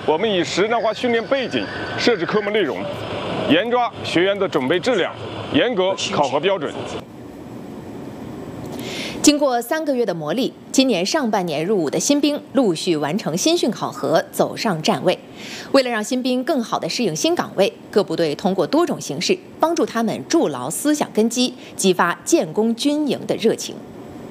我们以实战化训练背景设置科目内容，严抓学员的准备质量，严格考核标准。 经过3个月的磨砺，今年上半年入伍的新兵陆续完成新训考核，走上战位。为了让新兵更好地适应新岗位，各部队通过多种形式帮助他们筑牢思想根基，激发建功军营的热情。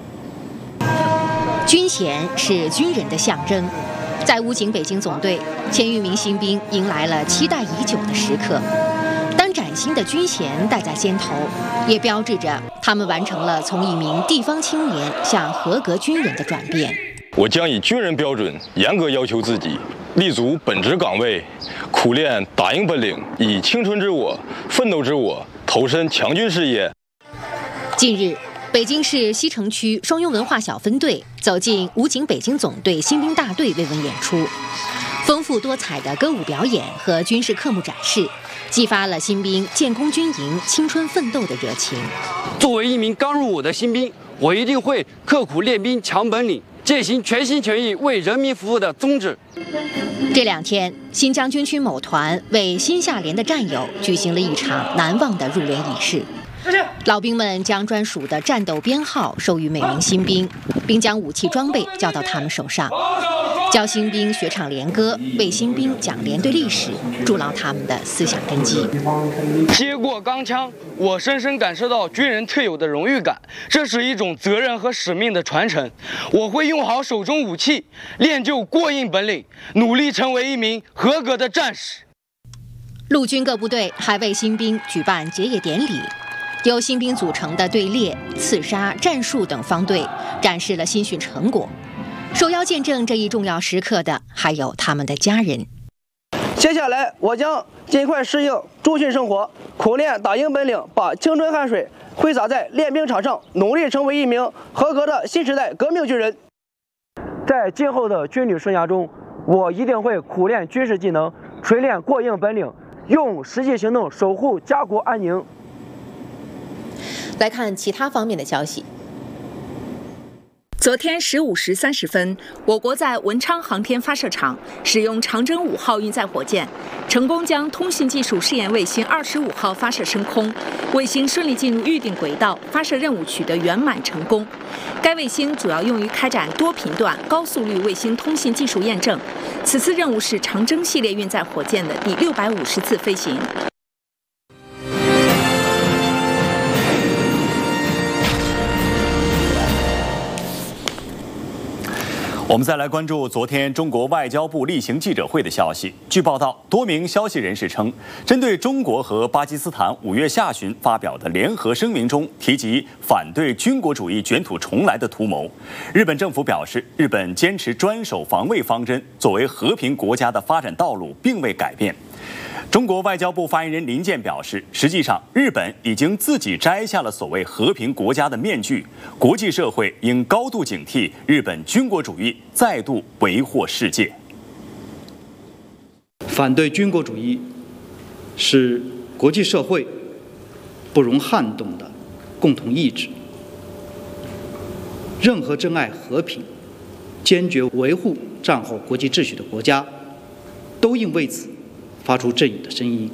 军衔是军人的象征，在武警北京总队，千余名新兵迎来了期待已久的时刻。当崭新的军衔戴在肩头，也标志着他们完成了从一名地方青年向合格军人的转变。 我将以军人标准严格要求自己，立足本职岗位，苦练打赢本领，以青春之我、奋斗之我投身强军事业。 近日，北京市西城区双庸文化小分队走进武警北京总队新兵大队慰问演出，丰富多彩的歌舞表演和军事科目展示，激发了新兵建功军营、青春奋斗的热情。 作为一名刚入伍的新兵，我一定会刻苦练兵、强本领，践行全心全意为人民服务的宗旨。 这2天，新疆军区某团为新下连的战友举行了一场难忘的入连仪式。老兵们将专属的战斗编号授予每名新兵，并将武器装备交到他们手上，教新兵学唱连歌，为新兵讲连队历史，筑牢他们的思想根基。 接过钢枪，我深深感受到军人特有的荣誉感，这是一种责任和使命的传承。我会用好手中武器，练就过硬本领，努力成为一名合格的战士。 陆军各部队还为新兵举办结业典礼。由新兵组成的队列、刺杀、战术等方队展示了新训成果。受邀见证这一重要时刻的，还有他们的家人。 接下来，我将尽快适应驻训生活，苦练打赢本领，把青春汗水挥洒在练兵场上，努力成为一名合格的新时代革命军人。在今后的军旅生涯中，我一定会苦练军事技能，锤炼过硬本领，用实际行动守护家国安宁。 来看其他方面的消息。 昨天15时30分，我国在文昌航天发射场使用长征5号运载火箭，成功将通信技术试验卫星25号发射升空，卫星顺利进入预定轨道，发射任务取得圆满成功。该卫星主要用于开展多频段高速率卫星通信技术验证。此次任务是长征系列运载火箭的第650次飞行。 我们再来关注昨天中国外交部例行记者会的消息。据报道，多名消息人士称，针对中国和巴基斯坦5月下旬发表的联合声明中提及反对军国主义卷土重来的图谋，日本政府表示，日本坚持专守防卫方针，作为和平国家的发展道路并未改变。中国外交部发言人林健表示，实际上日本已经自己摘下了所谓和平国家的面具，国际社会应高度警惕日本军国主义再度为祸世界。 反对军国主义是国际社会不容撼动的共同意志，任何珍爱和平、坚决维护战后国际秩序的国家都应为此发出正义的声音。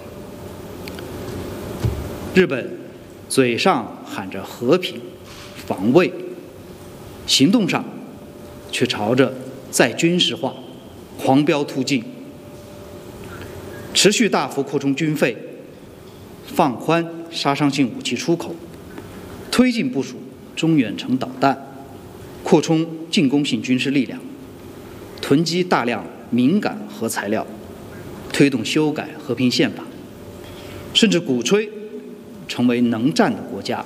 日本嘴上喊着和平防卫，行动上却朝着再军事化狂飙突进，持续大幅扩充军费，放宽杀伤性武器出口，推进部署中远程导弹，扩充进攻性军事力量，囤积大量敏感核材料，推动修改和平宪法，甚至鼓吹成为能战的国家，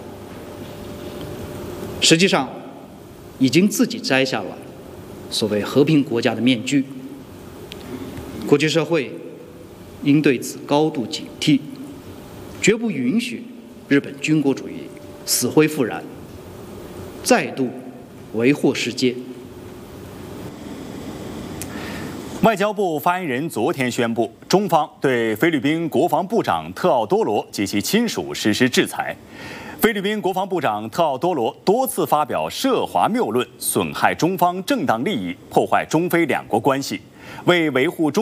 实际上已经自己摘下了所谓和平国家的面具。国际社会应对此高度警惕，绝不允许日本军国主义死灰复燃，再度为祸世界。 外交部发言人昨天宣布，中方对菲律宾国防部长特奥多罗及其亲属实施制裁。菲律宾国防部长特奥多罗多次发表涉华谬论，损害中方正当利益，破坏中菲两国关系，为维护中